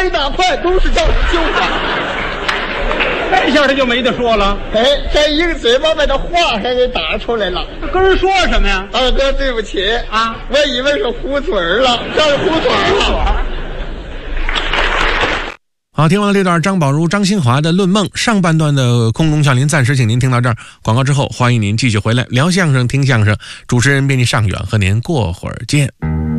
一大块都是叫你救的。 这下他就没得说了。 哎，这一个嘴巴把这话还给打出来了。 跟人说什么呀？ 二哥，对不起啊， 我以为是糊嘴儿了，这是糊嘴儿了。 好，听完了这段张宝如、张新华的《论梦》上半段的空中笑林，暂时请您听到这儿。广告之后，欢迎您继续回来聊相声、听相声。主持人编辑尚远和您过会儿见。